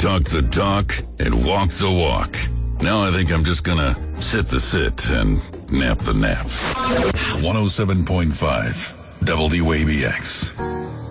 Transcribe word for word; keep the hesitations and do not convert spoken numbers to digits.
talk the talk and walk the walk. Now I think I'm just gonna sit the sit and nap the nap. one oh seven point five W A B X.